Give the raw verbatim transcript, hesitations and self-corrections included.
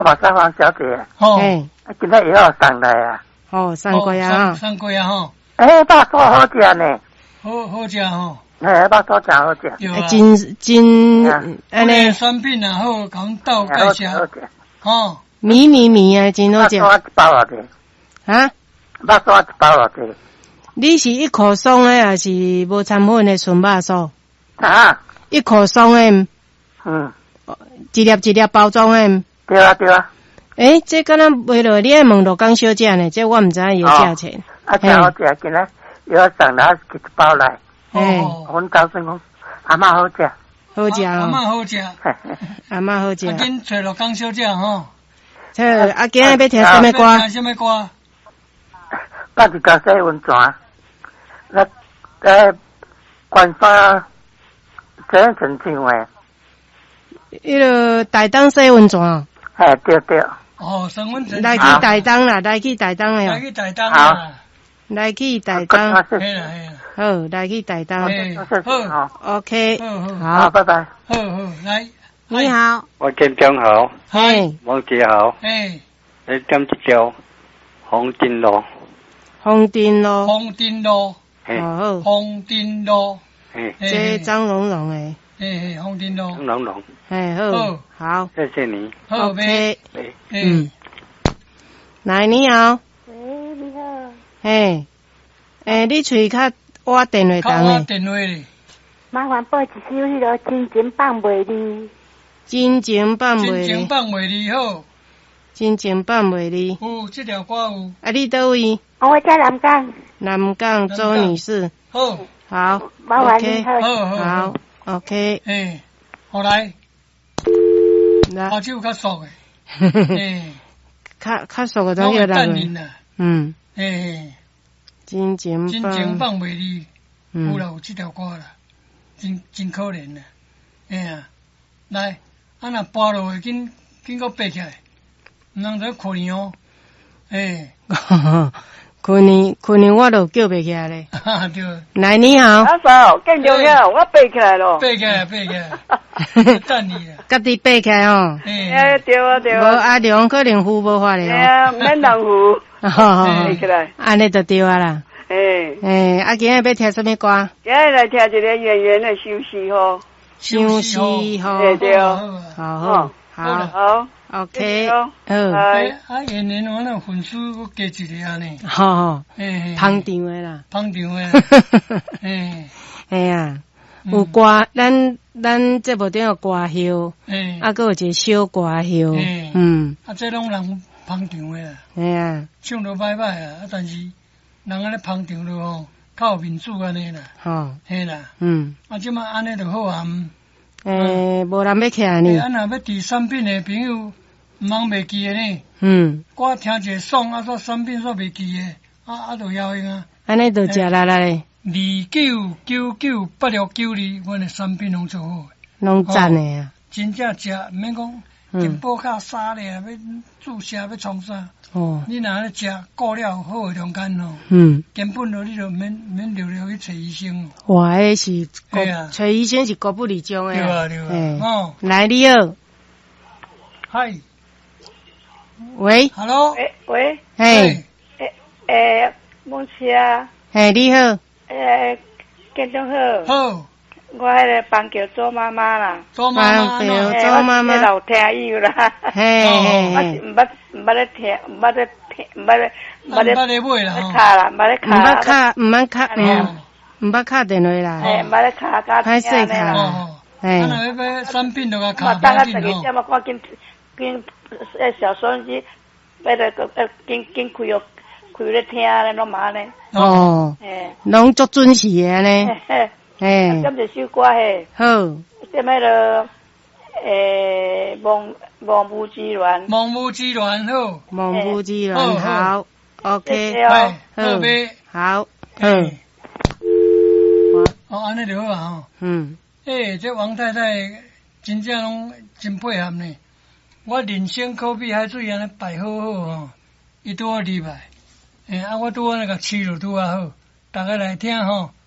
马上黄小姐， 哦， 今天也要上来啊。 哦，上过呀， 上上过呀吼。 诶，肉酥好食呢。 好好食吼。 诶，肉酥真好食。 对啊。 真真安尼产品也好，讲倒介绍。 好食。 吼。 米米米啊，真好食。 肉酥一包偌济？ 啊？ 肉酥一包偌济？ 你是一颗松的还是无掺粉的纯肉酥？ 啊？ 一颗松的。 嗯。 一粒一粒包装的。 对啊对啊。 诶，这敢若卖落你爱问罗江小姐呢？这我毋知影伊价钱。 啊，真好食，今日要上来一包来。 诶， 阮高生讲阿嬷好食。 好食哦。 阿嬷好食。 阿嬷好食。 啊，紧找罗江小姐吼。 好，啊，今日要听什么歌？ 听什么歌？ 八日到洗温泉，那在关山真城唱诶。 迄个台东洗温泉。 嘿，对对。 哦，升温泉。 来去台东啦，来去台东诶。 来去台东啦。 来去台东。 嘿啦嘿啦。 好，来去台东。 好。 OK。 好，拜拜。 好好，来。 你好。 我建中好。 嘿。 王姐好。 嘿。 你点一条红丁路。 红丁路。 红丁路。 好。 红丁路。 嘿。 这张龙龙诶。 嘿嘿，红丁路。 张龙龙。 嘿，好。好。 谢谢你。 好 ，OK。 嗯。 来，你好。 喂，你好。 嘿。诶，你喙较我电话筒诶。 我电话咧。 麻烦播一首迄个真情放袂离。 真情放袂离。 真情放袂离好。 真情放袂离。 有，这条歌有。 啊，你倒位？ 我在南港。 南港周女士。 好。 好。 麻烦你好。 好好。OK。 诶，好来。 来。 我手较熟诶。诶。 较较熟诶，当然啦。 嗯。 诶。 真情真情放袂离。有啦，有这条歌啦。真真可怜啦。哎呀，来，啊若跋落去，紧紧个爬起来，毋通在困哦。诶。 困呢困呢，我都叫爬起来咧。 哈对。 来，你好。 阿嫂，更重要，我爬起来咯。 爬起来，爬起来。等你啦。 家己爬起来吼。 哎，对啊对啊。 无阿良可能扶无法咧。 哎呀，免人扶。爬起来。 安尼就对啊啦。 诶。 诶，啊，今日要听什么歌？ 今日来听一个演员的休息吼。 休息吼。 对对哦。好好好好。 OK。好。 啊，演员我那粉丝我加一个安尼。 好好。 诶。 捧场的啦。 捧场的。诶。 哎呀，有歌，咱咱节目顶有歌休。 诶。 啊，还有一个小歌休。 诶。 嗯。 啊，这拢人捧场的啦。 哎呀。 唱得歹歹啊，啊，但是人安尼捧场了吼，较有面子安尼啦。 吼。 嘿啦。 嗯。 啊，即马安尼就好啊。 诶，无人要起来呢。 啊，若要提产品的朋友，毋通袂记的呢。 嗯。 我听一个爽，啊，说产品说袂记的，啊啊，就要用啊。 安尼就食力力咧。 二九九九八六九二，阮的产品拢做好。 拢赞的啊。 真正食，毋免讲金宝卡沙咧，要注射要创啥。 哦。 你若咧食过了好的中间咯。 嗯。 根本咯，你就免免留留去找医生。 哇，迄是对啊， 找医生是国不离中诶。 对啊对啊。哦。 来，你好。 嗨。 喂。 Hello。 喂喂。 嘿。 诶诶，梦琪啊。 嘿，你好。 诶，建中好。 好。 我迄个帮叫做妈妈啦。 做妈妈。 帮叫做妈妈。 老听友啦。 嘿嘿嘿。我毋捌毋捌咧听，毋捌咧听，毋捌咧。 毋捌咧买啦。 毋卡啦，毋捌咧卡。 毋捌卡，毋捌卡，嗯，毋捌卡电话啦。 嘿，毋捌咧卡卡。 歹势卡。 哦。嘿。啊，若要买产品就甲卡。 嘛，等下十二点嘛，赶紧紧诶，小收音机，要来个呃，紧紧开哦，开咧听咧，拢嘛咧。 哦。嘿。拢足准时诶呢。 嘿。 嘿。 点一首歌嘿。 好。 点迄个诶，梦梦舞之恋。 梦舞之恋好。 梦舞之恋好。OK。 好。 好呗。 好。嗯。 哦，安尼就好啊吼。 嗯。 诶，这王太太真正拢真配合呢。我人生可比海水安尼摆好好吼，伊拄好入来。诶，啊，我拄好那个饲就拄啊好，大家来听吼。